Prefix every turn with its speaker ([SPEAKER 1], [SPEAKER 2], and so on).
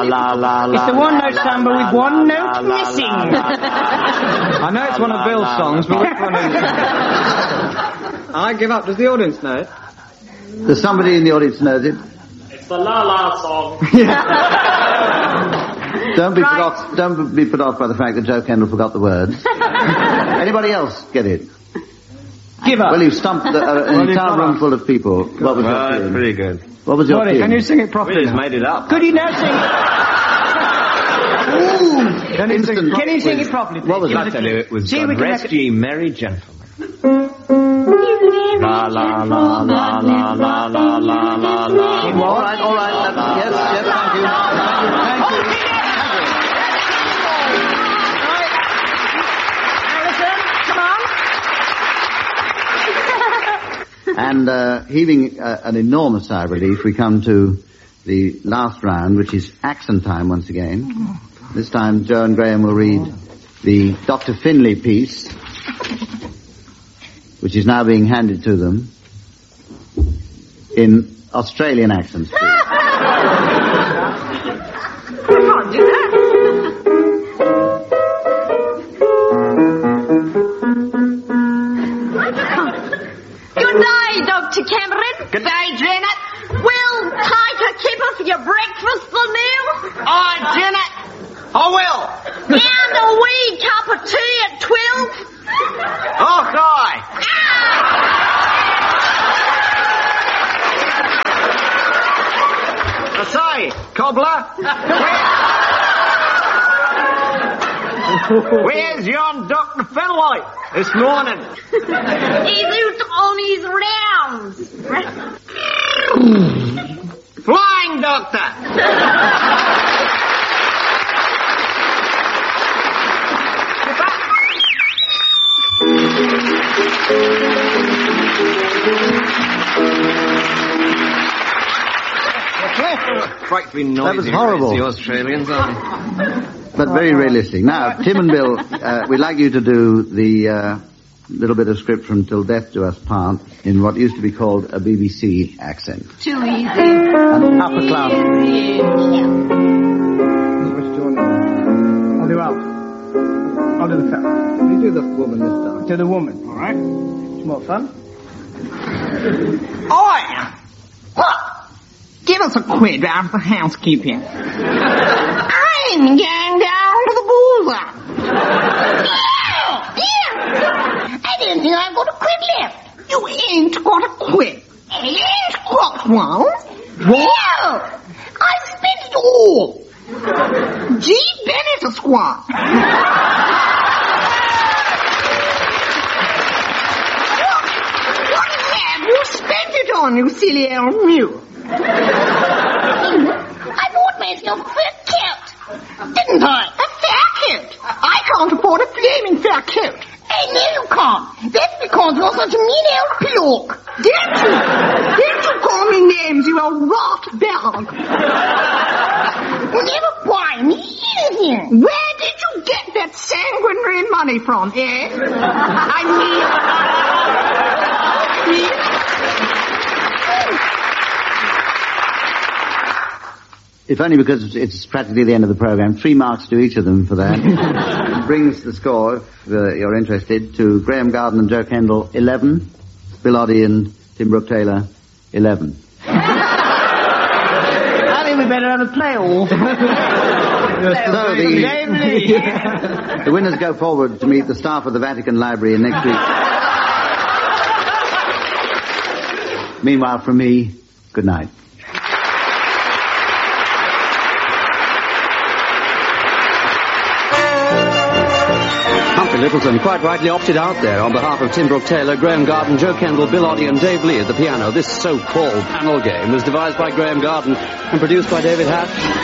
[SPEAKER 1] La, la, la,
[SPEAKER 2] it's the one-note samba with one note missing.
[SPEAKER 3] I know it's one of Bill's songs, but which one is it? I give up. Does the audience know it?
[SPEAKER 4] Does somebody in the audience knows it?
[SPEAKER 5] It's the La La song.
[SPEAKER 4] Don't be put off by the fact that Joe Kendall forgot the words. Anybody else get it?
[SPEAKER 2] Give up.
[SPEAKER 4] Well, you've stumped an entire room full of people. What was your feeling?
[SPEAKER 3] Pretty good.
[SPEAKER 4] What was your feeling?
[SPEAKER 2] Can you sing it properly?
[SPEAKER 3] We just made it up.
[SPEAKER 2] Could you now sing it?
[SPEAKER 4] Can you
[SPEAKER 2] sing it properly, please?
[SPEAKER 4] What was
[SPEAKER 3] I tell you, it was God rest ye merry gentlemen.
[SPEAKER 1] La, la, la, la, la, la, la, la, la, la.
[SPEAKER 4] All right. Yes, thank you. And heaving an enormous sigh of relief, we come to the last round, which is accent time once again. This time, Joe and Graham will read the Dr. Finlay piece, which is now being handed to them in Australian accents.
[SPEAKER 6] I can't do that. Good day, Dr. Cameron.
[SPEAKER 1] Good day, Janet.
[SPEAKER 6] We'll take a kipper for your breakfast for now.
[SPEAKER 1] Oh, Janet. I will.
[SPEAKER 6] And a wee cup of tea at 12.
[SPEAKER 1] Oh, God. I say, cobbler. Where's yon Dr. Finlay this morning?
[SPEAKER 6] He's out on his rounds.
[SPEAKER 1] Flying doctor.
[SPEAKER 4] That was horrible.
[SPEAKER 3] The Australians, aren't they?
[SPEAKER 4] But very realistic. Now, Tim and Bill, we'd like you to do the little bit of script from Till Death Do Us Part in what used to be called a BBC accent.
[SPEAKER 6] Too easy.
[SPEAKER 4] An upper class.
[SPEAKER 2] I'll do Alf. I'll do the fella.
[SPEAKER 3] You do the woman this time.
[SPEAKER 2] To the woman, all right? It's more fun.
[SPEAKER 1] Oi! Look! Give us a quid out of the housekeeping.
[SPEAKER 6] I'm going down to the boozer. Yeah. I didn't think I got a quid left.
[SPEAKER 1] You ain't got a quid.
[SPEAKER 6] I ain't got one.
[SPEAKER 1] What?
[SPEAKER 6] I spent it all.
[SPEAKER 1] G. Bennett, Esquire. What have you spent it on, you silly old mule?
[SPEAKER 6] I bought myself a fur coat, didn't I?
[SPEAKER 1] A fair coat? I can't afford a flaming fair coat.
[SPEAKER 6] I know you can't. That's because you're such a mean old cloak.
[SPEAKER 1] Didn't you call me names, you old rot bag?
[SPEAKER 6] You never buy me anything.
[SPEAKER 1] Where did you get that sanguinary money from, eh? I mean...
[SPEAKER 4] If only because it's practically the end of the programme. 3 marks to each of them for that. Brings the score, if you're interested, to Graham Garden and Joe Kendall, 11. Bill Oddie and Tim Brooke Taylor, 11.
[SPEAKER 2] I think we better have a play-all.
[SPEAKER 4] So the winners go forward to meet the staff of the Vatican Library next week. Meanwhile, from me, good night.
[SPEAKER 7] Littleton quite rightly opted out there on behalf of Tim Brooke Taylor, Graham Garden, Joe Kendall, Bill Oddie and Dave Lee at the piano. This so-called panel game was devised by Graham Garden and produced by David Hatch.